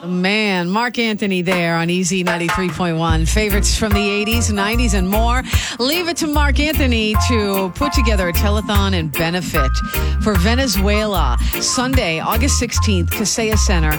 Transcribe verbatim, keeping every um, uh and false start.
Man, Mark Anthony there on E Z ninety-three point one. Favorites from the eighties, nineties, and more. Leave it to Mark Anthony to put together a telethon and benefit for Venezuela. Sunday, August sixteenth, Kaseya Center.